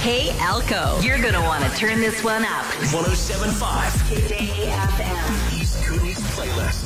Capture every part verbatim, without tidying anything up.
Hey, Elko, you're going to want to turn this one up. one oh seven point five Today F M. East Cooney's playlist.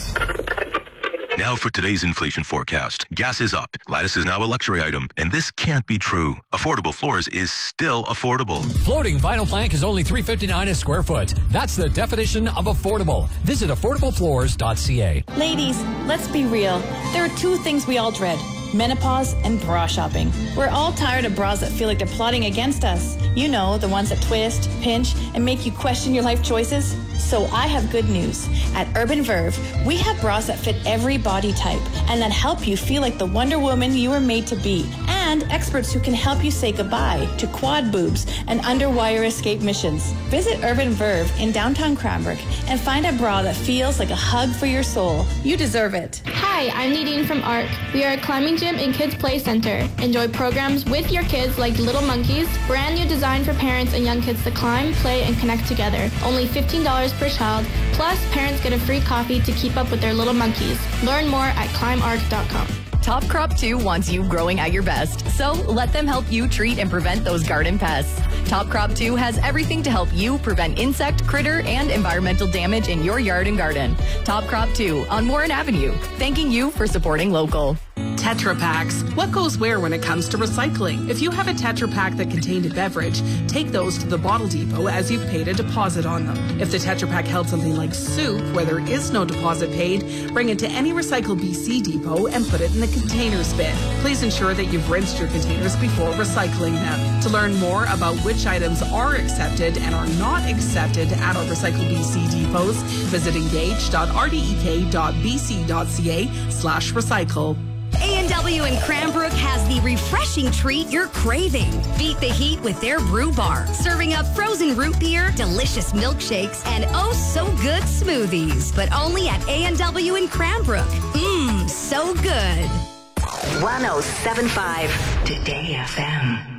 Now for today's inflation forecast. Gas is up. Lattice is now a luxury item, and this can't be true. Affordable floors is still affordable. Floating vinyl plank is only three hundred fifty-nine dollars a square foot. That's the definition of affordable. Visit affordable floors dot c a. Ladies, let's be real. There are two things we all dread: menopause and bra shopping. We're all tired of bras that feel like they're plotting against us. You know, the ones that twist, pinch, and make you question your life choices. So I have good news. At Urban Verve, we have bras that fit every body type and that help you feel like the Wonder Woman you were made to be. And experts who can help you say goodbye to quad boobs and underwire escape missions. Visit Urban Verve in downtown Cranbrook and find a bra that feels like a hug for your soul. You deserve it. Hi, I'm Nadine from ARC. We are a climbing gym and kids play center. Enjoy programs with your kids like Little Monkeys, brand new design for parents and young kids to climb, play, and connect together. Only fifteen dollars per child. Plus, parents get a free coffee to keep up with their little monkeys. Learn more at climb arc dot com. Top Crop two wants you growing at your best, so let them help you treat and prevent those garden pests. Top Crop two has everything to help you prevent insect, critter, and environmental damage in your yard and garden. Top Crop two on Warren Avenue. Thanking you for supporting local. Tetra Paks. What goes where when it comes to recycling? If you have a Tetra Pak that contained a beverage, take those to the bottle depot as you've paid a deposit on them. If the Tetra Pak held something like soup where there is no deposit paid, bring it to any Recycle B C depot and put it in the containers bin. Please ensure that you've rinsed your containers before recycling them. To learn more about which items are accepted and are not accepted at our Recycle B C depots, visit engage dot r d e k dot b c dot c a slash recycle. A and W in Cranbrook has the refreshing treat you're craving. Beat the heat with their brew bar, serving up frozen root beer, delicious milkshakes, and oh so good smoothies. But only at A and W in Cranbrook. Mmm, so good. one oh seven point five Today F M.